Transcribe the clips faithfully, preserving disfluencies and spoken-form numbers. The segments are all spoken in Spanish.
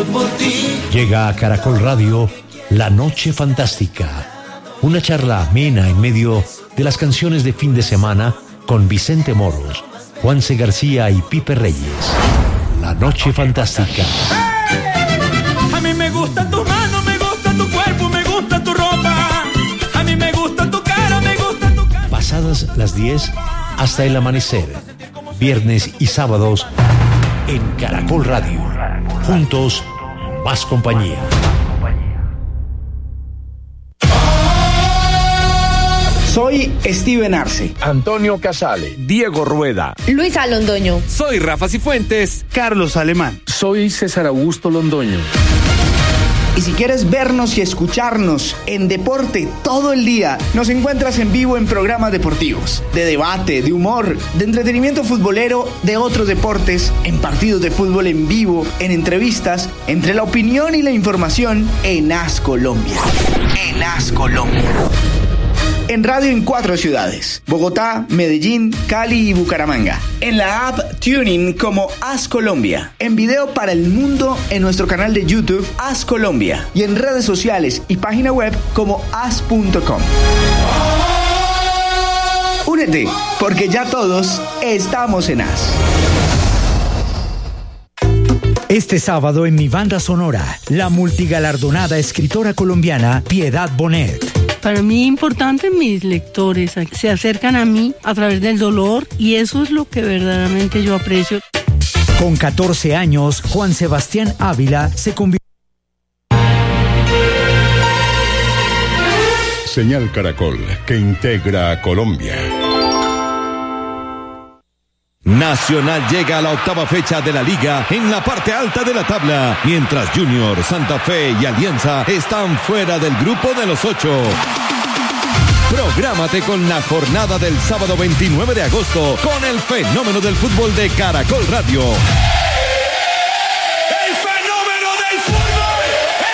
por ti. Llega a Caracol Radio La Noche Fantástica, una charla amena en medio de las canciones de fin de semana con Vicente Moros, Juanse García y Pipe Reyes. La Noche Fantástica. ¡Hey! A mí me gusta tu mano, me gusta tu cuerpo, me gusta tu ropa. A mí me gusta tu cara, me gusta tu cara. Pasadas las diez hasta el amanecer, viernes y sábados en Caracol Radio. Juntos, más compañía. Soy Steven Arce, Antonio Casale, Diego Rueda, Luisa Londoño. Soy Rafa Cifuentes, Carlos Alemán. Soy César Augusto Londoño. Y si quieres vernos y escucharnos en deporte todo el día, nos encuentras en vivo en programas deportivos, de debate, de humor, de entretenimiento futbolero, de otros deportes, en partidos de fútbol en vivo, en entrevistas, entre la opinión y la información, en As Colombia. En As Colombia. En radio en cuatro ciudades: Bogotá, Medellín, Cali y Bucaramanga. En la app TuneIn como As Colombia. En video para el mundo en nuestro canal de YouTube As Colombia. Y en redes sociales y página web como as punto com. Únete, porque ya todos estamos en As. Este sábado en mi banda sonora, la multigalardonada escritora colombiana Piedad Bonet. Para mí importante, mis lectores se acercan a mí a través del dolor y eso es lo que verdaderamente yo aprecio. Con catorce años, Juan Sebastián Ávila se convirtió. Señal Caracol, que integra a Colombia. Nacional llega a la octava fecha de la liga en la parte alta de la tabla, mientras Junior, Santa Fe y Alianza están fuera del grupo de los ocho. Prográmate con la jornada del sábado veintinueve de agosto con el fenómeno del fútbol de Caracol Radio. ¡El fenómeno del fútbol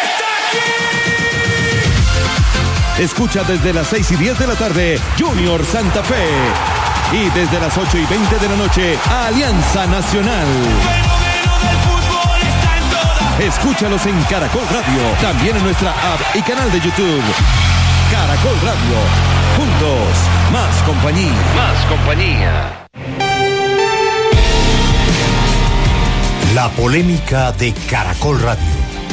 está aquí! Escucha desde las seis y diez de la tarde Junior Santa Fe. Y desde las ocho y veinte de la noche, Alianza Nacional. Escúchalos en Caracol Radio, también en nuestra app y canal de YouTube. Caracol Radio, juntos, más compañía. Más compañía. La polémica de Caracol Radio.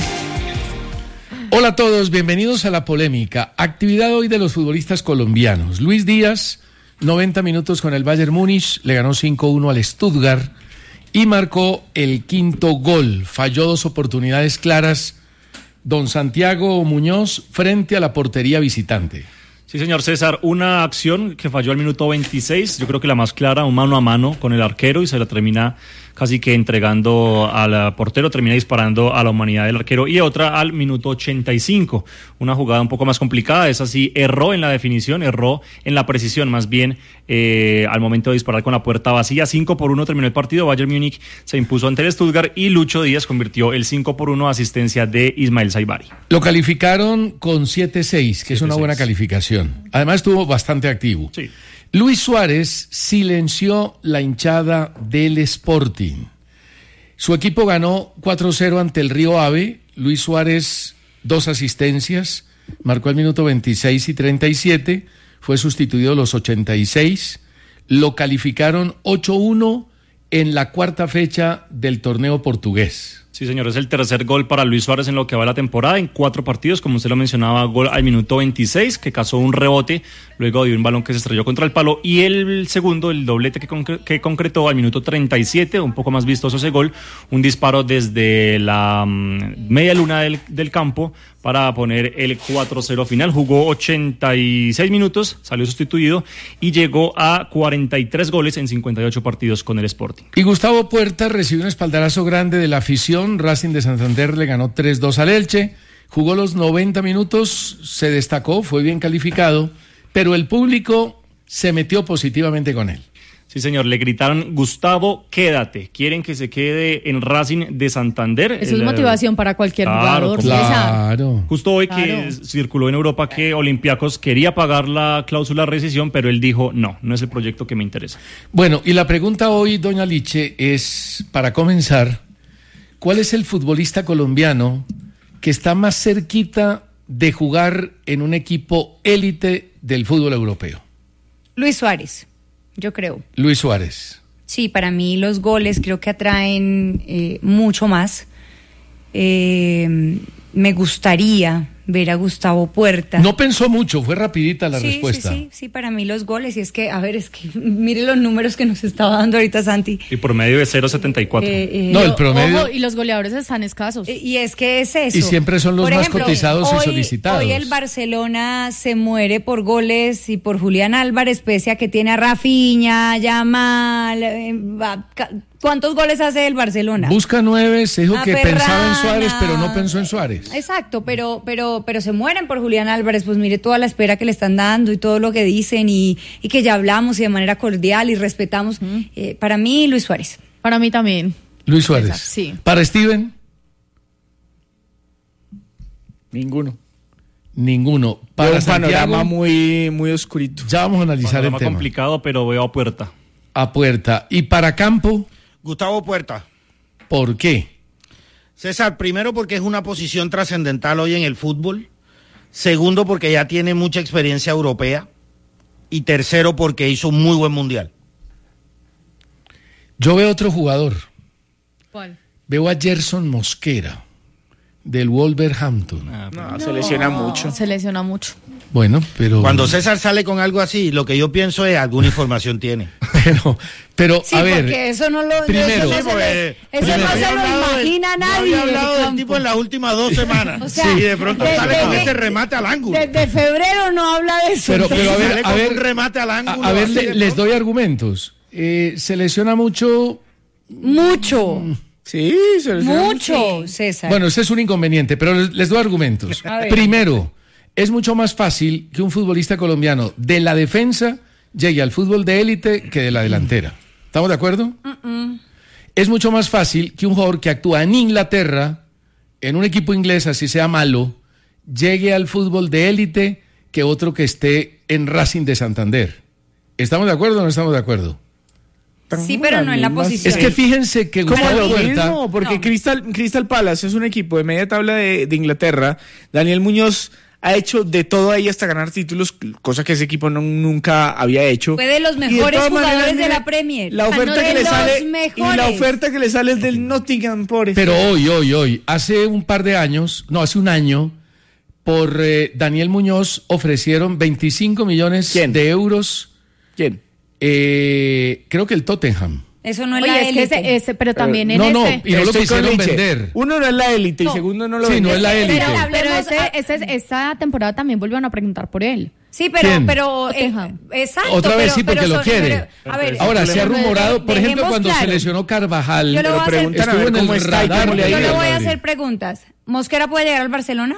Hola a todos, bienvenidos a La Polémica. Actividad hoy de los futbolistas colombianos. Luis Díaz, noventa minutos con el Bayern Múnich, le ganó cinco uno al Stuttgart y marcó el quinto gol. Falló dos oportunidades claras don Santiago Muñoz frente a la portería visitante. Sí, señor César, una acción que falló al minuto veintiséis, yo creo que la más clara, un mano a mano con el arquero y se la termina casi que entregando al portero, termina disparando a la humanidad del arquero, y otra al minuto ochenta y cinco, una jugada un poco más complicada, esa sí, erró en la definición, erró en la precisión más bien eh, al momento de disparar con la puerta vacía. Cinco por uno terminó el partido, Bayern Múnich se impuso ante el Stuttgart y Lucho Díaz convirtió el cinco por uno, asistencia de Ismael Saibari. Lo calificaron con siete seis, que es una buena calificación. Además estuvo bastante activo. Sí. Luis Suárez silenció la hinchada del Sporting. Su equipo ganó cuatro cero ante el Río Ave. Luis Suárez, dos asistencias, marcó el minuto veintiséis y treinta y siete, fue sustituido a los ochenta y seis. Lo calificaron ocho uno en la cuarta fecha del torneo portugués. Sí, señor, es el tercer gol para Luis Suárez en lo que va la temporada, en cuatro partidos, como usted lo mencionaba, gol al minuto veintiséis, que cazó un rebote luego de un balón que se estrelló contra el palo, y el segundo, el doblete que, concre- que concretó al minuto treinta y siete, un poco más vistoso ese gol, un disparo desde la um, media luna del, del campo para poner el cuatro cero final. Jugó ochenta y seis minutos, salió sustituido y llegó a cuarenta y tres goles en cincuenta y ocho partidos con el Sporting. Y Gustavo Puerta recibió un espaldarazo grande de la afición. Racing de Santander le ganó tres dos al Elche, jugó los noventa minutos, se destacó, fue bien calificado, pero el público se metió positivamente con él. Sí, señor, le gritaron: Gustavo, quédate. Quieren que se quede en Racing de Santander. Eso el, es motivación para cualquier claro, jugador. Claro. Justo hoy Claro. que circuló en Europa que Olympiacos quería pagar la cláusula de rescisión, pero él dijo: no, no es el proyecto que me interesa. Bueno, y la pregunta hoy, doña Liche, es, para comenzar, ¿Cuál es el futbolista colombiano que está más cerquita de jugar en un equipo élite del fútbol europeo? Luis Suárez, yo creo. Luis Suárez. Sí, para mí los goles creo que atraen eh, mucho más. Eh, me gustaría ver a Gustavo Puerta. No pensó mucho, fue rapidita la sí, respuesta. Sí, sí, sí, para mí los goles. Y es que, a ver, es que mire los números que nos estaba dando ahorita Santi. Y por medio de cero coma setenta y cuatro. Eh, eh, no, el promedio. Ojo, y los goleadores están escasos. Eh, y es que es eso. Y siempre son los por más ejemplo, cotizados hoy, y solicitados. Hoy el Barcelona se muere por goles y por Julián Álvarez, pese a que tiene a Rafinha, Yamal. Eh, ¿Cuántos goles hace el Barcelona? Busca nueve, se dijo a que Ferrana. pensaba en Suárez, pero no pensó en Suárez. Exacto, pero, pero, pero se mueren por Julián Álvarez, pues mire toda la espera que le están dando y todo lo que dicen y, y que ya hablamos y de manera cordial y respetamos. Uh-huh. Eh, para mí, Luis Suárez. Para mí también. Luis Suárez. Exacto, sí. Para Steven. Ninguno. Ninguno. Para un Santiago, panorama muy, muy oscurito. Ya vamos a analizar panorama el tema. complicado, pero veo a Puerta. A Puerta. ¿Y para Campo? Gustavo Puerta. ¿Por qué? César, primero porque es una posición trascendental hoy en el fútbol. Segundo porque ya tiene mucha experiencia europea. Y tercero porque hizo un muy buen mundial. Yo veo otro jugador. ¿Cuál? Veo a Gerson Mosquera, del Wolverhampton. Ah, no, no, se lesiona mucho. Se lesiona mucho. Bueno, pero... Cuando César sale con algo así, lo que yo pienso es alguna información tiene. Pero, pero sí, a ver... porque eso no lo... Primero... Eso no se, le, eso primero, no se lo imagina del, nadie. No había hablado del tipo en las últimas dos semanas. O sea, y de pronto de, sale de, con de, ese remate al ángulo. Desde febrero no habla de eso. Pero, pero a ver, sale a con ver... un remate al ángulo. A, a ver, le, les doy argumentos. Eh, se lesiona mucho... Mucho. Sí, se lesiona mucho, mucho. César. Bueno, ese es un inconveniente, pero les, les doy argumentos. Primero, es mucho más fácil que un futbolista colombiano de la defensa llegue al fútbol de élite que de la delantera. ¿Estamos de acuerdo? Uh-uh. Es mucho más fácil que un jugador que actúa en Inglaterra, en un equipo inglés, así sea malo, llegue al fútbol de élite que otro que esté en Racing de Santander. ¿Estamos de acuerdo o no estamos de acuerdo? Sí, pero no en la posición. Es que fíjense que como Gustavo lo Puerta, mismo, porque no. Crystal, Crystal Palace es un equipo de media tabla de, de Inglaterra. Daniel Muñoz ha hecho de todo ahí hasta ganar títulos, cosa que ese equipo no, nunca había hecho. Fue de los Y de mejores todas jugadores maneras, de mire, la Premier. La oferta de que le los sale mejores. y la oferta que le sale es del Nottingham Forest. pero hoy, hoy, hoy, hace un par de años, no, hace un año, por eh, Daniel Muñoz ofrecieron veinticinco millones ¿Quién? de euros. ¿Quién? Eh, creo que el Tottenham. Eso no es Oye, la es que élite. ese, ese, pero también en no, no, ese... y no lo Estoy con quisieron Liche. vender. Uno no es la élite No. y segundo no lo Sí, vende. no es la élite. Pero, pero Hablemos ese, a- ese, esta temporada también volvieron a preguntar por él. Sí, pero, ¿Quién? pero, eh, Tottenham. exacto. Otra vez pero- sí, porque pero lo son- quiere. pero, a ver, Ahora, se ha pero rumorado, por ejemplo, dejemos cuando claro. se lesionó Carvajal, Yo le voy a hacer- preguntan a estuvo ver en cómo el está y radar. cómo le ha de Yo le ido. voy a Madrid. hacer preguntas. ¿Mosquera puede llegar al Barcelona?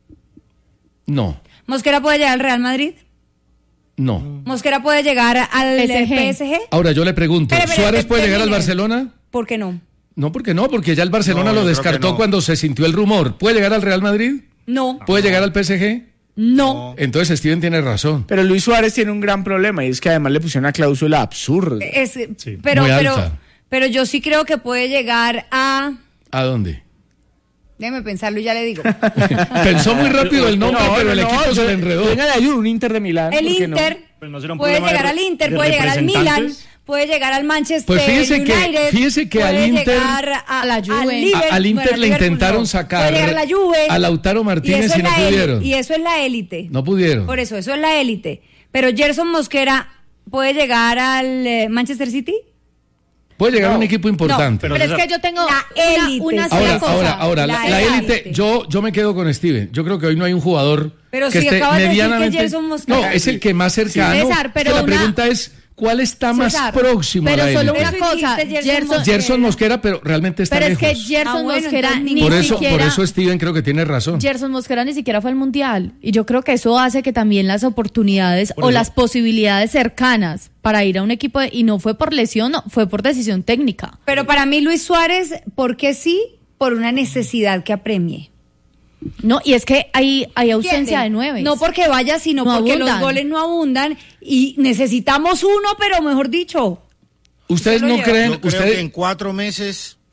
No, ¿Mosquera puede llegar al Real Madrid? no. ¿Mosquera puede llegar al P S G. P S G? Ahora yo le pregunto, Espere, espere, ¿Suárez espere, puede llegar al termine. Barcelona? ¿Por qué no? No, porque no, porque ya el Barcelona No, yo lo creo descartó que no. cuando se sintió el rumor. ¿Puede llegar al Real Madrid? No. ¿Puede llegar al P S G? No. Entonces Steven tiene razón. Pero Luis Suárez tiene un gran problema y es que además le pusieron una cláusula absurda. Es, pero, muy pero, alta. pero yo sí creo que puede llegar a... ¿A dónde? Déjeme pensarlo y ya le digo. Pensó muy rápido el nombre, No, pero no, el no, equipo o se sea, le enredó. venga de ayuda, un Inter de Milán. El ¿por qué no? Inter Pues no será un puede problema llegar de- al Inter, de puede llegar al Milan, representantes. puede llegar al Manchester Pues fíjese que- United, fíjese que al puede Inter- llegar a, a la Juve. al, A- Liverpool, al Inter bueno, le Liverpool intentaron no. sacar Puede llegar a la Juve, a Lautaro Martínez eso y es no la élite, pudieron. y eso es la élite. No pudieron. Por eso, eso es la élite. Pero Gerson Mosquera puede llegar al eh, Manchester City. Puede llegar No. a un equipo importante. Pero, es que yo tengo La una, élite. una sola Ahora, cosa. ahora, ahora, la, La la élite. élite, yo, yo me quedo con Steven. Yo creo que hoy no hay un jugador Pero que si esté acabas de decir que medianamente. Gerson Mosquera. No, es el que más cercano. César, pero Es que la una- pregunta es, ¿cuál está más César, próximo pero a la solo élite? una Eso cosa, dijiste, Gerson Gerson, Mosquera. Gerson Mosquera, pero realmente está pero es lejos. que Gerson Ah, bueno, Mosquera entonces ni por eso, siquiera... por eso Steven creo que tiene razón. Gerson Mosquera ni siquiera fue al Mundial. Y yo creo que eso hace que también las oportunidades Por o eso. las posibilidades cercanas para ir a un equipo, de- y no fue por lesión, no, fue por decisión técnica. Pero para mí Luis Suárez, ¿por qué sí? Por una necesidad que apremie. No, y es que hay, hay ausencia ¿Entienden? de nueve. No porque vaya, sino No porque abundan. los goles no abundan y necesitamos uno, pero mejor dicho. ¿Ustedes Usted lo no lleva. creen? Yo creo ustedes, que en cuatro meses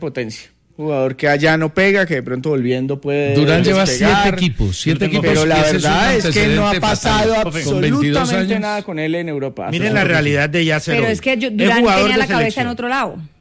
potencia. Jugador que allá no pega, que de pronto volviendo puede Durán lleva despegar. siete equipos, siete equipos. Pero la ese verdad es, un es que no ha pasado fatal. absolutamente nada con él en Europa. Miren la realidad de Yasser Pero hoy. es que yo- Es Durán jugador tenía de la cabeza selección. en otro lado.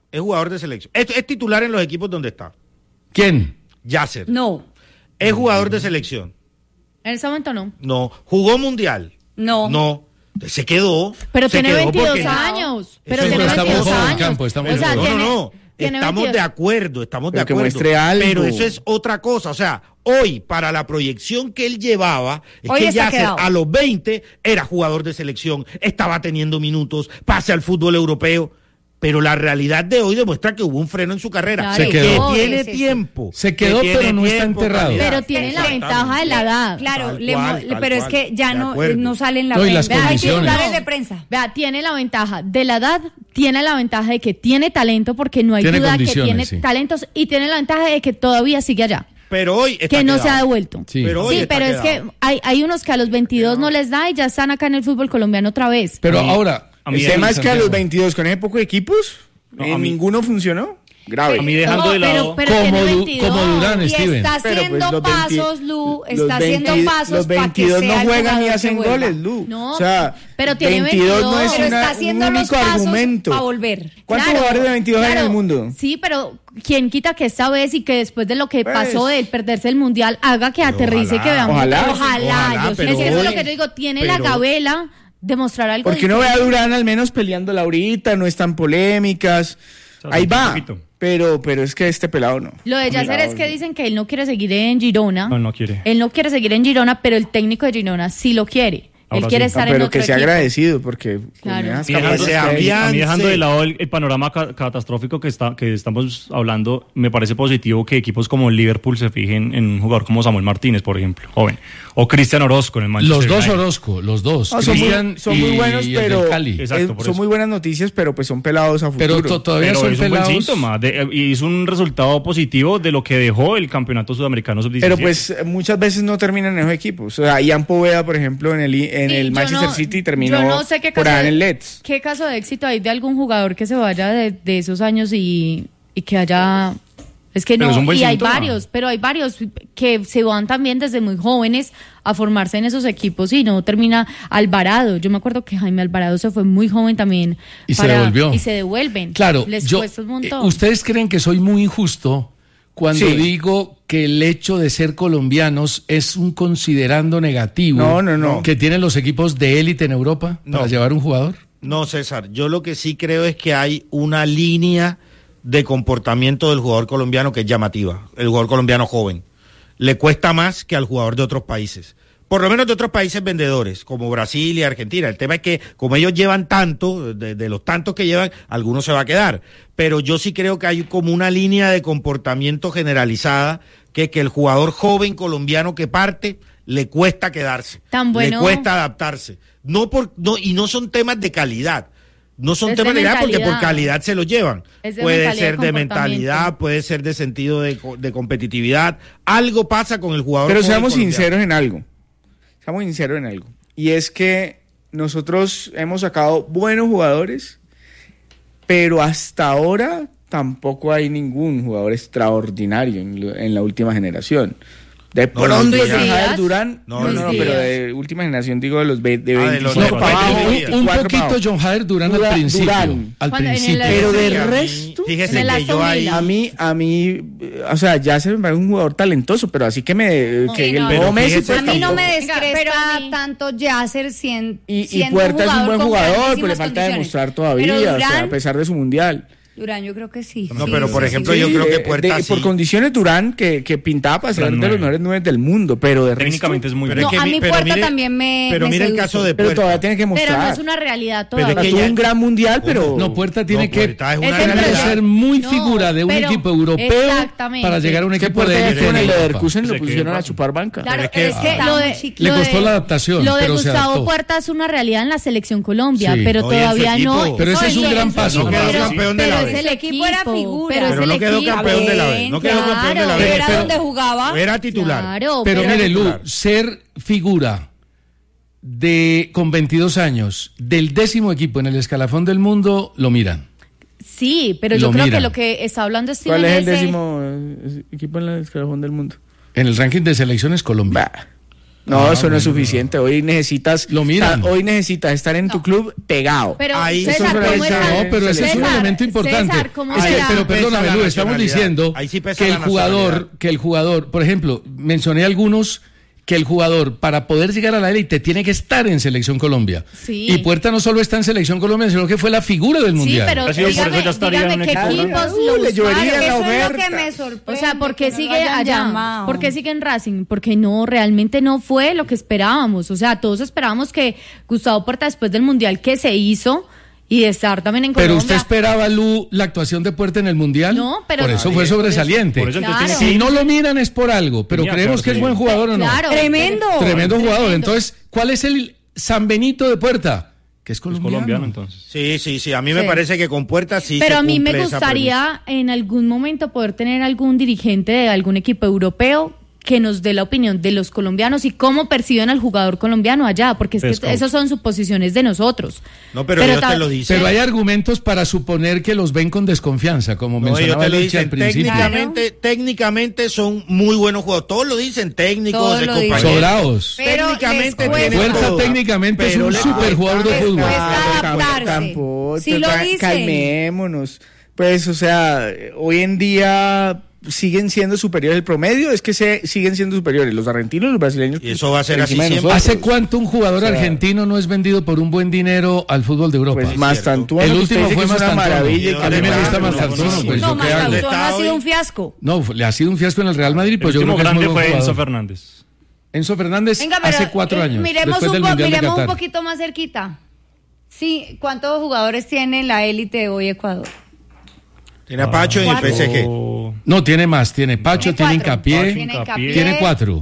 Es jugador de selección. Es, es titular en los equipos donde está. ¿Quién? Yasser. No. Es jugador de selección. En ese momento no. No. ¿Jugó mundial? No. No. Se quedó. Pero se tiene quedó veintidós porque... años. Pero Eso tiene estamos veintidós en el años. campo, estamos o sea, no, tiene, no, no. tiene Estamos veintidós. de acuerdo, estamos Pero de que acuerdo. muestre algo. Pero eso es otra cosa. O sea, hoy, para la proyección que él llevaba, es Hoy que está Yasser quedado. a los veinte era jugador de selección, estaba teniendo minutos, pase al fútbol europeo. Pero la realidad de hoy demuestra que hubo un freno en su carrera. Claro, Se que quedó. tiene Sí, sí, sí. tiempo. Se quedó, que tiene pero no está tiempo, enterrado. calidad. Pero tiene la Exactamente. ventaja de la edad. Claro, Tal le cual, mo- tal pero es cual. que ya De no, acuerdo. no sale en la No, y las Vea, hay condiciones. titulares No. de prensa. Vea, tiene la ventaja de la edad, tiene la ventaja de que tiene talento, porque no hay Tiene duda que condiciones, tiene sí. talentos, y tiene la ventaja de que todavía sigue allá, Pero hoy está que no quedado. se ha devuelto. Sí. Pero hoy Sí, está pero es quedado. que hay, hay unos que a los veintidós no les da y ya están acá en el fútbol colombiano otra vez. Pero A mí- ahora, a mí El el tema es que a los Santiago. veintidós, con ese poco de equipos, No, eh, a mí- ninguno funcionó. Grave. A mí dejando No, de lado... pero, pero tiene Como Du- veintidós. como Durán, Y Steven. está Pero, haciendo pues, los veinte pasos, Lu, los está haciendo veinte pasos los para que veintidós sea no el juegan ni jugador hacen que vuelva. goles, Lu. No, o sea, pero tiene veintidós no es Pero una- está haciendo un los único pasos argumento. para volver. ¿Cuántos Claro, jugadores de veintidós hay en claro. el mundo? Sí, pero ¿quién quita que esta vez y que después de lo que Pues. pasó de él perderse el mundial haga que aterrice y que veamos? Ojalá. Ojalá. Ojalá, yo sé pero que eso es lo hoy- que yo digo. Tiene pero- la gabela de mostrar algo. Porque uno ve a diferente. Durán al menos peleándola ahorita, no están polémicas. sea, Ahí un va. poquito. Pero, pero es que este pelado no. Lo de Yasser es que dicen que él no quiere seguir en Girona. No, no quiere. Él no quiere seguir en Girona, pero el técnico de Girona sí lo quiere. Ahora él quiere sí. estar Ah, en pero otro que sea equipo. agradecido, porque Claro. con esas Y dejando, capacidades se que hay- había- a mí dejando Avance. de lado el, el panorama ca- catastrófico que está que estamos hablando, me parece positivo que equipos como Liverpool se fijen en un jugador como Samuel Martínez, por ejemplo, joven, o Cristian Orozco en el Manchester los dos United. Orozco, los dos. No, son muy, Cristian son muy y buenos, el del pero Cali. Exacto, es- por son eso. muy buenas noticias, pero pues son pelados a futuro. Pero to- todavía Pero son es un buen pelados. síntoma, de- y es un resultado positivo de lo que dejó el campeonato sudamericano sub diecisiete. Pero pues eh, muchas veces no terminan en esos equipos. O sea, Ian Poveda, por ejemplo, en el, I- en Sí, el yo Manchester no- City terminó yo no sé qué por caso ahí en de- el Leeds. ¿Qué caso de éxito hay de algún jugador que se vaya de, de esos años y, y que haya... Es que Pero no, es un buen y hay síntoma. varios, pero hay varios que se van también desde muy jóvenes a formarse en esos equipos y no termina Alvarado. Yo me acuerdo que Jaime Alvarado se fue muy joven también. Y se devolvió. Y se devuelven. Claro, Les yo, cuesta un montón. eh, ¿ustedes creen que soy muy injusto cuando Sí. digo que el hecho de ser colombianos es un considerando negativo No, no, no. que tienen los equipos de élite en Europa para No. llevar un jugador? No, César, yo lo que sí creo es que hay una línea de comportamiento del jugador colombiano que es llamativa, el jugador colombiano joven. Le cuesta más que al jugador de otros países. Por lo menos de otros países vendedores, como Brasil y Argentina. El tema es que como ellos llevan tanto, de, de los tantos que llevan, algunos se va a quedar. Pero yo sí creo que hay como una línea de comportamiento generalizada que, que el jugador joven colombiano que parte le cuesta quedarse. Tan bueno. Le cuesta adaptarse. No por, no, y no son temas de calidad. No son Es de temas de calidad porque por mentalidad. calidad se los llevan. Es de Puede mentalidad ser y de comportamiento. mentalidad, puede ser de sentido de, co- de competitividad. Algo pasa con el jugador. Pero joven seamos colombiano. sinceros en algo. Seamos sinceros en algo. Y es que nosotros hemos sacado buenos jugadores, pero hasta ahora tampoco hay ningún jugador extraordinario en, lo- en la última generación. De No, pronto, Luis Javier Díaz. Durán, No, no, no, Luis no, pero Díaz. de última generación, digo, de los ve- de Ah, de los veinticinco de para abajo, Luis Díaz. un, un veinticuatro para poquito abajo. John Jader Durán al Dura- principio. Durán. Al Cuando en el- principio. Pero de Sí, a mí- resto, fíjese en el que yo Aston ahí. Villa. a mí, a mí, eh, o sea, ya se me parece un jugador talentoso, pero así que me, que el no. nuevo Pero Messi, fíjese pues, A mí no me tampoco. descresta Pero a mí- tanto Yasser sien- Y, y siendo Puerta es un buen con jugador, pero le grandísimas falta condiciones. demostrar todavía, Pero o sea, Durán, a pesar de su mundial. Durán, yo creo que sí. No, sí, pero por sí, ejemplo, sí. yo creo que eh, Puerta de- sí. por condiciones Durán, que, que pintaba para ser Gran de nueve. los mejores nueve del mundo, pero de Técnicamente resto, es muy Pero bueno. es No, a mi- mí pero Puerta mire- también me Pero me mire el seduce. caso de pero Puerta. todavía tiene que Pero mostrar. no es una realidad Pero es todavía. que Tuvo ya- un gran mundial, pero No, Puerta tiene No, que Puerta es una Es el tiene que realidad. ser muy No, figura de un pero- equipo europeo exactamente. para llegar a un es que equipo de Puerta élite con en el Europa. Leverkusen lo Se pusieron quedó a chupar banca. Claro, Pero es es que- que, Ah, lo de, Le lo costó de- la adaptación, Lo de pero se Gustavo adaptó. Puerta es una realidad en la selección Colombia, Sí. pero No, y en su todavía no. equipo. Pero ese no, es un en gran su paso. equipo, No quedó pero- campeón de pero la es B. el Su equipo era figura. Pero, Pero es no el quedó equipo. campeón de la B. No quedó Claro, campeón de la Pero B. era Pero- donde jugaba. Era titular. Claro, Pero pero- mire, Lu, titular. ser figura de con veintidós años del décimo equipo en el escalafón del mundo, lo miran. Sí, pero Lo yo creo miran. que lo que está hablando Steven ¿Cuál es el ese- décimo eh, equipo en el escalafón del mundo? En el ranking de selecciones, Colombia. Bah. No, Ah, eso no bueno, es suficiente. Hoy necesitas, Lo miran. o sea, hoy necesitas estar en tu club pegado. Pero Ahí César, eso ¿cómo es- está? No, pero ese es un César, elemento importante. César, ¿cómo Es que, será? pero perdóname, Pesa la Lu, estamos nacionalidad. diciendo Ahí sí pesa que la el jugador, nacionalidad. que el jugador, por ejemplo, mencioné algunos que el jugador para poder llegar a la élite tiene que estar en Selección Colombia. Sí. Y Puerta no solo está en Selección Colombia, sino que fue la figura del Sí, mundial. pero Ha sido por dígame, eso ya estaría dígame en un qué equipo equipos grande. lo Uh, le llovería buscaron. la Eso es lo oferta. que me sorprende. O sea, ¿por qué que no lo sigue hayan allá? llamado. ¿Por qué sigue en Racing? Porque no, realmente no fue lo que esperábamos. O sea, todos esperábamos que Gustavo Puerta, después del mundial que se hizo y de estar también en Colombia. Pero usted esperaba, Lu, la actuación de Puerta en el mundial. No, pero- Por eso Nadie, fue por eso- sobresaliente. por eso entonces Claro. tiene Si que- no lo miran es por algo, pero Tenía creemos que que es haber buen seguido. jugador o no. Claro. Tremendo. Tremendo jugador. Tremendo. Entonces, ¿cuál es el San Benito de Puerta? Que es Es colombiano. colombiano, entonces. Sí, sí, sí. A mí me Sí. parece que con Puerta sí Pero se a mí me cumple esa gustaría en algún momento poder tener algún dirigente de algún equipo europeo que nos dé la opinión de los colombianos y cómo perciben al jugador colombiano allá, porque es que Scout. esas son suposiciones de nosotros. No, pero ellos ta- te lo dicen. Pero hay argumentos para suponer que los ven con desconfianza, como No, ellos mencionaba te lo Licha al dicen. principio. Técnicamente, técnicamente son muy buenos jugadores. Todos lo dicen, técnicos, Todos de lo dicen. compañeros. Sobrados. Pero Técnicamente les tienen cuesta. Puerta todo. técnicamente es Pero un le super jugador de cuesta- fútbol. cuesta Tampoco, adaptarse. tampoco, Sí lo tra- dicen. Calmémonos. Pues, o sea, hoy en día siguen siendo superiores. El promedio es que se siguen siendo superiores los argentinos y los brasileños. Y eso va a ser por así encima de siempre. nosotros. ¿Hace cuánto un jugador O sea, argentino no es vendido por un buen dinero al fútbol de Europa? Pues Mastantuono, El que último usted dice fue que es una Mastantuono. maravilla y A mí me que- gusta no, Mastantuono, no, pues No, yo qué hago. Mastantuono ha Está sido hoy- un fiasco. No, le ha sido un fiasco en el Real Madrid, El pues yo último creo que es muy grande buen fue Enzo jugador. Fernández. Enzo Fernández Venga, pero, hace cuatro eh, años, Miremos, después un, del po- Mundial de miremos un Qatar. poquito más cerquita. Sí, ¿cuántos jugadores tiene la élite de hoy Ecuador? Tiene a Pacho en el P S G. Oh, No, tiene más, tiene Pacho, tiene cuatro. Hincapié, Tiene Hincapié. tiene cuatro.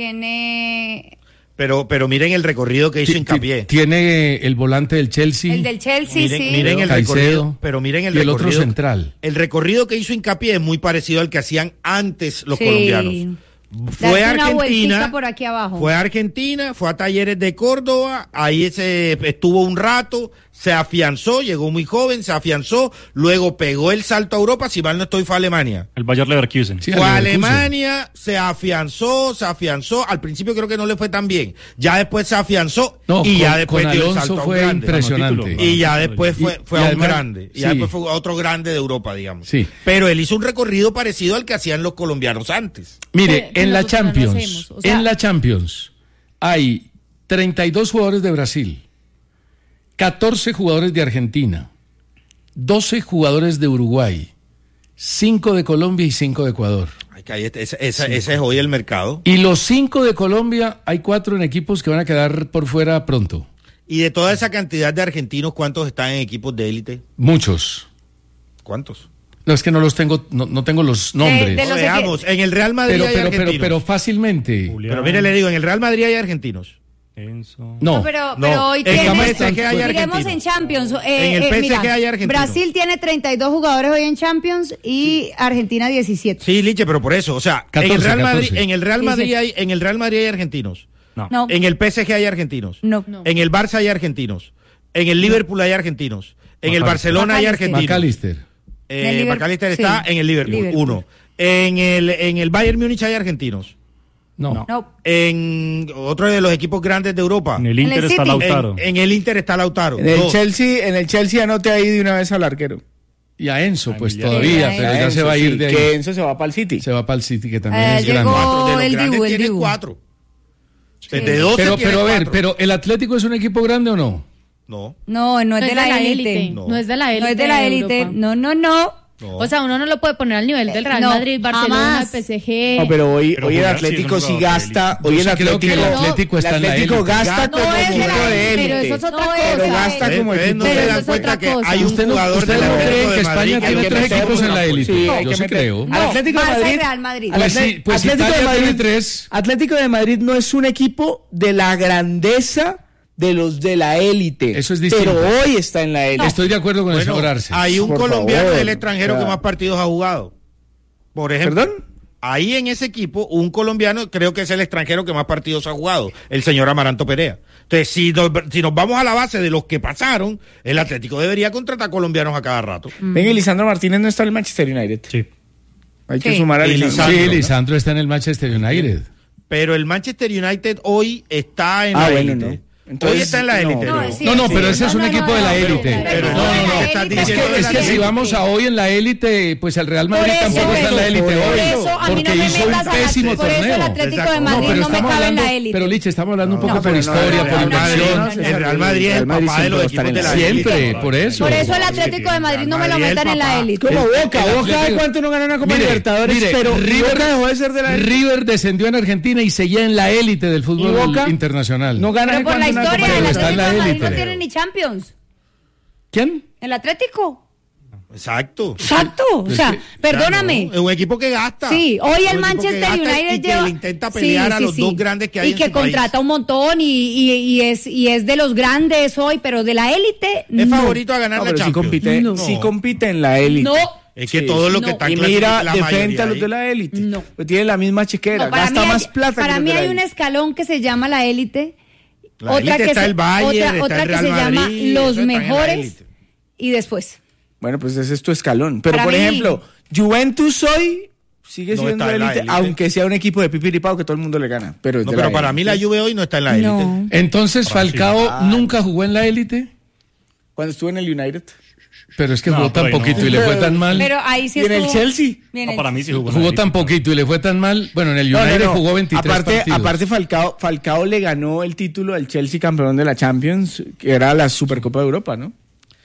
Tiene Pero, pero miren el recorrido que hizo Ti- Hincapié. Tiene el volante del Chelsea. el del Chelsea, Miren, sí. miren el Caicedo. recorrido, pero miren el Y el otro recorrido. central. El recorrido que hizo Hincapié es muy parecido al que hacían antes los Sí. colombianos. Fue a Darse una vueltica Argentina, por aquí abajo. fue a Argentina, fue a Talleres de Córdoba, ahí se estuvo un rato, se afianzó, llegó muy joven, se afianzó, luego pegó el salto a Europa, si mal no estoy, fue a Alemania. el Bayer Leverkusen. Sí, Fue a al Leverkusen. Alemania, se afianzó, se afianzó. Al principio creo que no le fue tan bien. Ya después se afianzó No, y con- ya después con dio el Alonso salto a un fue grande. impresionante. Ganó Y ya después fue, Y- fue y a un además- grande. Y sí. ya después fue a otro grande de Europa, digamos. Sí. Pero él hizo un recorrido parecido al que hacían los colombianos antes. Mire, Que- que en la nosotros no lo Champions, hacemos, o sea- en la Champions hay treinta y dos jugadores de Brasil, catorce jugadores de Argentina, doce jugadores de Uruguay, cinco de Colombia y cinco de Ecuador. Ay, que ahí está- ese, ese- ese es hoy el mercado. Y los cinco de Colombia, hay cuatro en equipos que van a quedar por fuera pronto. Y de toda esa cantidad de argentinos, ¿cuántos están en equipos de élite? Muchos. ¿Cuántos? No, es que no los tengo, no, no tengo los nombres. de No, los veamos, en el Real Madrid pero, hay pero, pero, argentinos. pero fácilmente. Julián, Pero mire, le digo, en el Real Madrid hay argentinos. Enzo. No. No, pero, no. pero hoy En tiene. el P S G hay Miremos argentinos. en Champions. eh, En el eh, P S G mira, hay argentinos. Brasil tiene treinta y dos jugadores hoy en Champions y Argentina diecisiete. Sí, Liche, pero por eso, o sea, en el catorce, Real Madrid, catorce. en el Real Sí, Madrid sí. hay, en el Real Madrid hay argentinos. No. No, En el P S G hay argentinos. no. No. En el Barça hay argentinos. En el Liverpool hay argentinos. En el Macalister. Barcelona hay Macalister. argentinos. McAllister. Eh, En el Liverpool, Macalister está sí. en el Liverpool, Liverpool. uno. En el, en el Bayern Múnich hay argentinos. No. No. En otro de los equipos grandes de Europa. En el En Inter el está City. Lautaro. En, en el Inter está Lautaro. En el dos. Chelsea, en el Chelsea anote ahí de una vez al arquero. Y a Enzo, pues Emiliano. todavía, Sí, pero a ya se Enzo, va a ir sí, de ahí. Que Enzo se va para el City. Se va para el City, que también Eh, es llegó- grande. Cuatro de los el grandes Dibu, el tiene Dibu. cuatro. Desde doce Pero, tiene pero a ver, cuatro. pero ¿el Atlético es un equipo grande o no? No. No, no es de la élite. No. No es de la élite. No es de la de élite. Europa. No, no, no. no. O sea, uno no lo puede poner al nivel del Real No, Madrid, Barcelona, jamás. P S G. No, pero hoy, Pero hoy el jugar, sí, Atlético es un sí jugador de gasta. élite. Hoy Yo el sí creo que Atlético, el Atlético está el en la Atlético élite. gasta No como es de equipo la de élite, élite. pero eso es otra No cosa. es Pero de la gasta élite. como Ustedes equipo no de se Pero dan eso es cuenta otra que cosa. hay un ¿Usted no, jugador usted del no Atlético cree de que Madrid España que tiene hay que tres meterlo equipos en la una élite? Sí, hay Yo que sí meter- creo. No, Al Atlético de más el Madrid. Real Madrid. al Pues sí, Atl- pues Atlético Italia de Madrid, tiene tres. Atlético de Madrid no es un equipo de la grandeza de los de la élite. Eso es distinto. Pero hoy está en la élite. Estoy de acuerdo con el Bueno, señor Arce. hay un Por colombiano favor, del extranjero o sea. que más partidos ha jugado. Por ejemplo. ¿Perdón? Ahí en ese equipo, un colombiano creo que es el extranjero que más partidos ha jugado, el señor Amaranto Perea. Entonces, si nos, si nos vamos a la base de los que pasaron, el Atlético debería contratar colombianos a cada rato. Venga, y Lisandro Martínez no está en el Manchester United. Sí. Hay que Sí. sumar a Y Lisandro. Lisandro. Sí, Lisandro está en el Manchester United. Pero el Manchester United hoy está en Ah, la bueno, élite. no. Entonces, hoy está en la no, élite. no, No, sí, No, no, sí. pero ese es No, un no, equipo no, de la no, élite. pero No, no, no, no. no, Es estás que, diciendo es que la si élite. vamos a hoy en la élite, pues el Real Madrid Por eso, tampoco está en la eso, élite por hoy. eso, a mí Porque no me hizo un metas a- pésimo por eso el torneo. Atlético de No, Madrid pero no me estamos cabe en hablando, la élite. pero Lich, estamos hablando un poco No, por pero historia, no, por no, no, inversión. no, no, no. El Real Madrid es el Real Madrid papá de los siempre va a equipos estar de en la la élite. Siempre, por eso. Por eso el Atlético de Madrid no me lo Madrid es metan el en la papá. élite. Como Boca, El Boca, Atlético- ¿hace cuánto no gana una Copa Mire, Libertadores? mire, pero River- Boca dejó de ser de la élite. River descendió en Argentina y seguía en la élite del ¿Y fútbol Boca? internacional. No gana Pero por la cuánto una historia, Copa el Pero está en Atlético la de Madrid élite. no tiene ni Champions. ¿Quién? ¿El Atlético? Exacto. Exacto. O sea, que- perdóname. Claro, es un equipo que gasta. Sí, hoy Es el un equipo que Manchester gasta United y que lleva. le intenta pelear a los dos grandes que hay y en que su país. contrata un montón y, y, y es y es de los grandes hoy, pero de la élite. Es no. favorito a ganar No, la pero sí Champions. compite, No. sí compite en la élite. No. Es que Sí, todo lo no. que está Y clasificado, mira la de mayoría frente a los ahí. de la élite. No. Pues tiene la misma chequera, No, para gasta mí hay- más plata Para que los mí de la hay un élite. escalón que se llama la élite. La otra élite que está se, el Bayern, otra, está otra el que Real se llama Madrid, los eso está en la mejores élite. y después. Bueno, pues ese es tu escalón. Pero Para por mí- ejemplo, Juventus hoy sigue No siendo está en la élite, élite. aunque sea un equipo de pipiripao que todo el mundo le gana. Pero, es No, de pero la para mí la élite. Juve hoy no está en la élite. No. Entonces Falcao nunca jugó en la élite, Cuando estuvo en el United. pero es que No, jugó por tan ahí no. poquito y le fue tan mal. Pero ahí sí ¿Y en el estuvo- Chelsea? Bien, No, el- para mí sí jugó. en la Jugó élite. tan poquito y le fue tan mal. Bueno, en el No, no, United no. jugó veintitrés aparte, partidos. aparte Falcao, Falcao le ganó el título al Chelsea campeón de la Champions, que era la Supercopa de Europa, ¿no?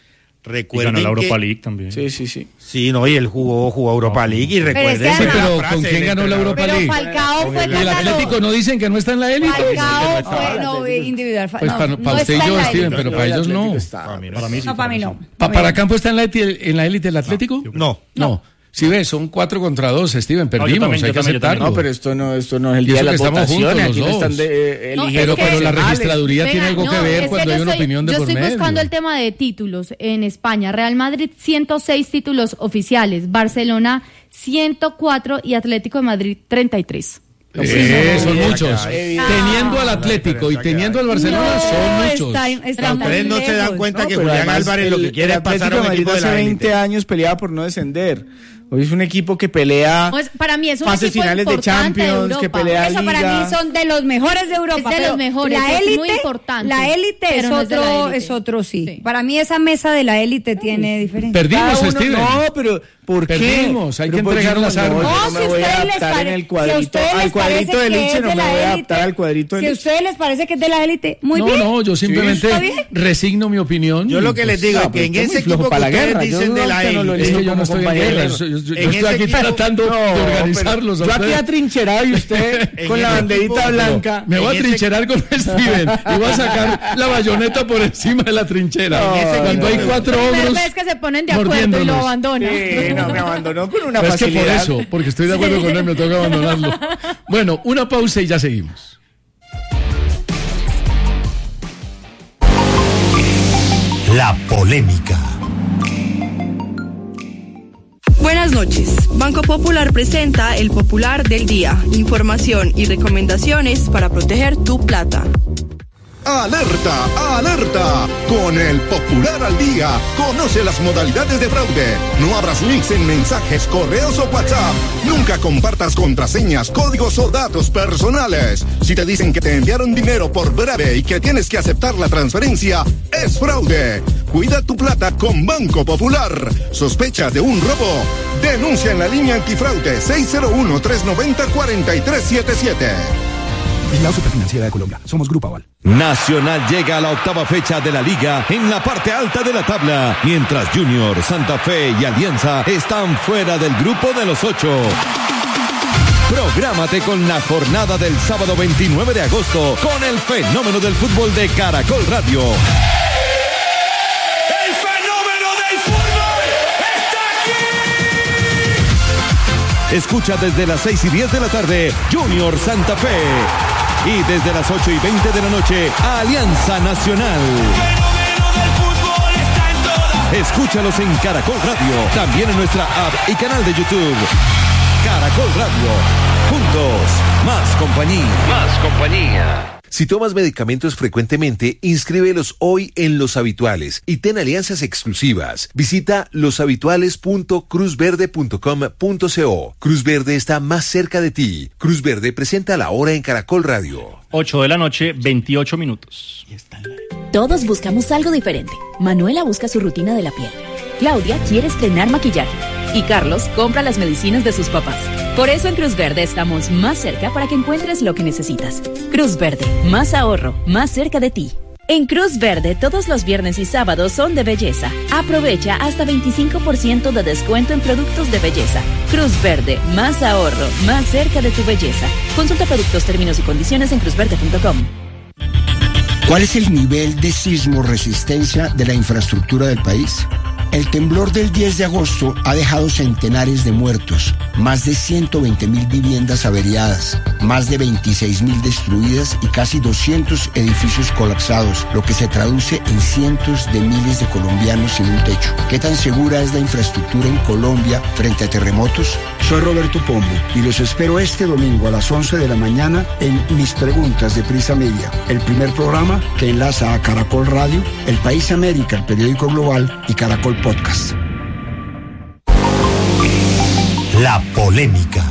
Y ganó Recuerden la Europa que- League también. Sí, sí, sí. Sí, no, y él jugó, jugó Europa League y es que recuerden. Sí, además- pero la frase ¿con quién del ganó la entrenador. Europa Pero League? Falcao fue ¿Y el catalán. Atlético no dicen que no está en la élite? Falcao fue, no, individual. fa- Pues no, para, no para usted y está en yo, la Steven, élite. pero para ellos no. Para mí sí. No, para mí no. Pa- ¿Para Campo está en la élite, en la élite del Atlético? No. No. Si ves, son cuatro contra dos, Steven, perdimos, también, hay yo que también, yo también. aceptarlo. No, pero esto no, esto no es el Y día eso de las que estamos juntos votaciones. los Aquí no dos. están de, eh, No, eligiendo es que- Pero la profesionales. registraduría Venga, tiene algo que no, ver es cuando yo hay una estoy- opinión de Yo por estoy medio. buscando el tema de títulos en España. Real Madrid, ciento seis títulos oficiales. Barcelona, ciento cuatro y Atlético de Madrid, treinta y tres. Eh, son no, muchos. evidente. Teniendo al Atlético y teniendo al Barcelona son muchos. Está, está muy Ustedes no se dan lejos. cuenta No, que pero Julián además Álvarez lo el- que quiere el es pasar a Atlético un de equipo de Madrid la hace élite. veinte años peleaba por no descender. Hoy es un equipo que pelea Pues, para mí es un fases equipo finales de importante de Champions, que Europa. pelea Eso Liga. para mí son de los mejores de Europa. Es de pero los mejores, La es élite, muy importante, La élite pero es no es de la otro, élite. es otro sí. Sí. Para mí esa mesa de la élite tiene diferencia. Perdimos, Cada uno- Steven. No, pero ¿por qué? Perdimos, hay Pero que ¿por qué entregar no? las No, armas. yo No, no si me a voy a ustedes les adaptar en parece, el si a cuadrito, ustedes al les cuadrito parece del que Elche es no de me la voy a élite, adaptar al cuadrito del Si a Elche. ustedes les parece que es de la élite, muy no, bien. no, yo simplemente ¿está bien? resigno mi opinión. Yo lo y, que pues, les digo no, es que pero en estoy ese muy flojo equipo que para la ustedes guerra. Yo dicen no, de la usted no lo élite. Es que elijo yo no como estoy en compañero. guerra, yo, yo- yo En estoy ese aquí equipo- tratando No, de pero organizarlos. a yo aquí ustedes. atrincherado y usted En con la ese banderita equipo- blanca. Me voy a En ese- trincherar con Steven y voy a sacar la bayoneta por encima de la trinchera. No, Cuando hay no, cuatro Primera ogros vez que se ponen de acuerdo y lo mordiéndonos. abandonan. Sí, no, me abandonó con una Pero es que facilidad. por eso, porque estoy de acuerdo con él, me toca abandonarlo. Bueno, una pausa y ya seguimos. La polémica. Buenas noches. Banco Popular presenta el Popular del Día. Información y recomendaciones para proteger tu plata. ¡Alerta! ¡Alerta! Con el Popular al Día, conoce las modalidades de fraude. No abras links en mensajes, correos o WhatsApp. Nunca compartas contraseñas, códigos o datos personales. Si te dicen que te enviaron dinero por breve y que tienes que aceptar la transferencia, es fraude. Cuida tu plata con Banco Popular. ¿Sospechas de un robo? Denuncia en la línea antifraude seis cero uno, tres nueve cero, cuatro tres siete siete. Vigilado Superfinanciera de Colombia. Somos Grupo Aval. Nacional llega a la octava fecha de la liga en la parte alta de la tabla, mientras Junior, Santa Fe y Alianza están fuera del grupo de los ocho. Prográmate con la jornada del sábado veintinueve de agosto con el fenómeno del fútbol de Caracol Radio. ¡El fenómeno del fútbol está aquí! Escucha desde las seis y diez de la tarde Junior Santa Fe y desde las ocho y veinte de la noche Alianza Nacional. Escúchalos en Caracol Radio, también en nuestra app y canal de YouTube. Caracol Radio, juntos Más compañía. Más compañía. Si tomas medicamentos frecuentemente, inscríbelos hoy en Los Habituales y ten alianzas exclusivas. Visita los habituales punto cruz verde punto com punto co. Cruz Verde está más cerca de ti. Cruz Verde presenta La Hora en Caracol Radio. ocho de la noche, veintiocho minutos. Todos buscamos algo diferente. Manuela busca su rutina de la piel. Claudia quiere estrenar maquillaje. Y Carlos compra las medicinas de sus papás. Por eso en Cruz Verde estamos más cerca para que encuentres lo que necesitas. Cruz Verde, más ahorro, más cerca de ti. En Cruz Verde, todos los viernes y sábados son de belleza. Aprovecha hasta veinticinco por ciento de descuento en productos de belleza. Cruz Verde, más ahorro, más cerca de tu belleza. Consulta productos, términos y condiciones en cruz verde punto com. ¿Cuál es el nivel de sismo resistencia de la infraestructura del país? El temblor del diez de agosto ha dejado centenares de muertos, más de ciento veinte mil viviendas averiadas, más de veintiséis mil destruidas y casi doscientos edificios colapsados, lo que se traduce en cientos de miles de colombianos sin un techo. ¿Qué tan segura es la infraestructura en Colombia frente a terremotos? Soy Roberto Pombo y los espero este domingo a las once de la mañana en Mis Preguntas de Prisa Media, el primer programa que enlaza a Caracol Radio, El País América, el periódico global y Caracol Podcast. La polémica.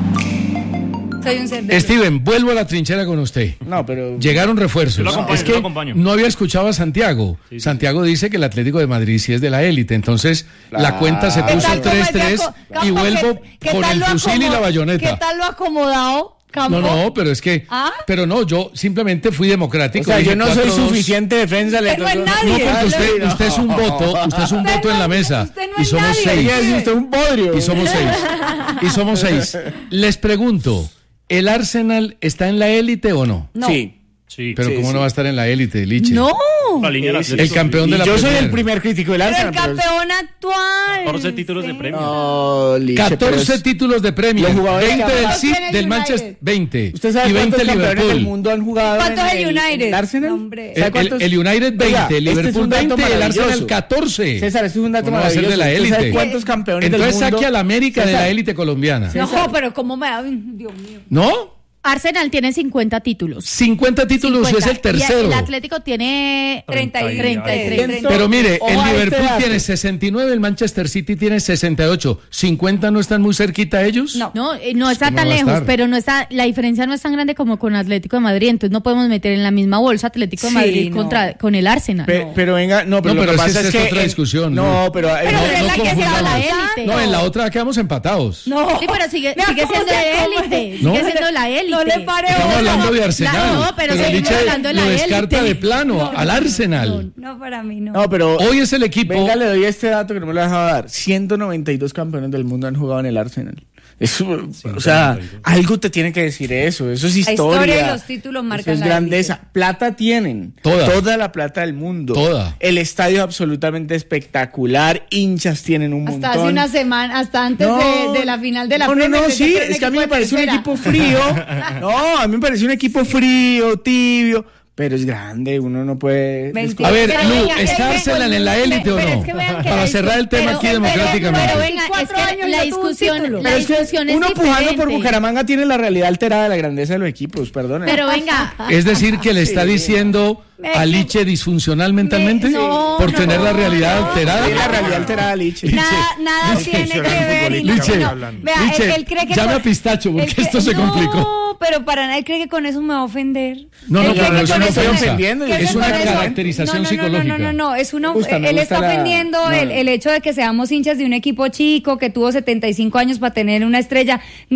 Soy un cerdo. Steven, vuelvo a la trinchera con usted. No, pero... Llegaron refuerzos. Yo lo acompaño, es yo que lo acompaño. no había escuchado a Santiago. Sí, sí. Santiago dice que el Atlético de Madrid sí es de la élite. Entonces, Claro. la cuenta se ¿Qué puso tal, tres cómo tres decía, co- y Campo, vuelvo qué- qué con tal el lo fusil y la acomo- bayoneta. ¿Qué tal lo acomodado, Campo? No, no, pero es que... ¿Ah? Pero no, yo simplemente fui O democrático. sea, dije yo no soy cuatro dos. suficiente defensa. le Usted no es tocó- nadie. No, porque usted, No. usted es un voto, usted es un Usted voto no- en la mesa. usted no Y es somos nadie. seis. Ella es usted un bodrio. Y somos seis. Y somos seis. Les pregunto, ¿el Arsenal está en la élite o no? No. Sí. Sí. Pero Sí, ¿cómo sí. no va a estar en la élite, Liche? No. La línea del Sí, Atlético. El campeón de Y la yo soy Premier. el primer crítico del Pero el Arsenal. pero- campeón actual. catorce títulos de premio. No, Liche, pero catorce es- títulos de premio, Los jugadores veinte que del ahora City, tiene el del United. Manchester, veinte ¿Usted sabe y cuántos veinte campeones del Liverpool. mundo han jugado ¿Cuántos en el United? el Arsenal? No, hombre. ¿Sabe El, cuántos? el United veinte, Oiga, este es un Liverpool dato veinte, el maravilloso. Arsenal catorce. César, este es un dato ¿Cómo va a ser maravilloso. de la ¿Usted sabe élite? cuántos campeones Entonces del mundo? saque a la América de César, la élite colombiana. No, pero ¿cómo me da? Dios mío. ¿No? Arsenal tiene cincuenta títulos. cincuenta títulos, cincuenta. es el Y tercero. el Atlético tiene treinta y treinta y tres. Entonces, Pero mire, ojo el a este Liverpool dato. tiene sesenta y nueve, el Manchester City tiene sesenta y ocho. ¿cincuenta no están muy cerquita ellos? No. No, eh, no está ¿Cómo tan va a lejos, estar? pero no está, la diferencia no es tan grande como con Atlético de Madrid, entonces no podemos meter en la misma bolsa Atlético de Sí, Madrid no. contra con el Arsenal. Pe- Pero venga, no, pero No, lo pero que es que pasa esa es es que... otra en- discusión, No, ¿no? pero... eh, Pero no, es no la que se confundamos. va a la élite. No, en la otra quedamos empatados. No. Sí, pero sigue, Vea sigue cómo siendo se de come. élite, ¿No? sigue siendo la élite. No le pare Estamos bola. hablando de Arsenal. La- no, pero seguimos Liche hablando de la lo descarta élite. de plano No, al no, Arsenal. No, para mí no. No, pero... Hoy es el equipo. Venga, le doy este dato que no me lo he dejado dar. ciento noventa y dos campeones del mundo han jugado en el Arsenal. Eso, o sea, algo te tiene que decir eso. Eso es La historia. historia y los títulos marcan Eso es la grandeza. Plata tienen. Toda. Toda la plata del mundo. Toda. El estadio es absolutamente espectacular. Hinchas tienen un Hasta montón. hace una semana, hasta antes No. de, de la final de la No, no, Premier, no, pensé sí, era un es que a mí equipo me de parece un tercera. equipo frío. No, a mí me parece un equipo frío, tibio, pero es grande, uno no puede... Mentira. A ver, Pero Lu, venga, ¿está venga, Arsenal en la pero élite o es no? que vean que Para la cerrar el tema pero- aquí pero- democráticamente. Pero venga, es Cuatro que años la ya tuvo un discusión, título. la Pero es que discusión es uno pujando por diferente. Bucaramanga tiene la realidad alterada de la grandeza de los equipos, perdón. Pero venga, Es decir, que le está Sí. diciendo a Liche disfuncional mentalmente Me- no, por no, tener la realidad no, alterada. Tiene la realidad alterada, Liche. Nada, nada Liche, tiene que Liche, ver. y no, Liche, no. Vea, Liche, él, él cree que llame con- a Pistacho, porque él cree- esto se no, complicó. pero para nada, él cree que con eso me va a ofender. No, no, Él cree pero que es con una eso ofensa. me- ofendiendo, que Es con una eso- caracterización no, no, no, psicológica. No, no, no, es una, Me gusta, me él gusta está la- ofendiendo no, el, no. el hecho de que seamos hinchas de un equipo chico que tuvo setenta y cinco años para tener una estrella.